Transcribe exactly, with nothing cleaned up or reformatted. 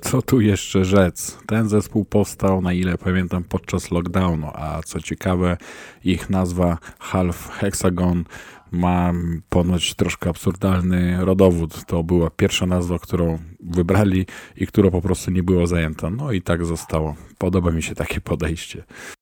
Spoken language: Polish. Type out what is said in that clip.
Co tu jeszcze rzec? Ten zespół powstał, na ile pamiętam, podczas lockdownu, a co ciekawe, ich nazwa Half Hexagon ma ponoć troszkę absurdalny rodowód. To była pierwsza nazwa, którą wybrali i która po prostu nie była zajęta. No i tak zostało. Podoba mi się takie podejście.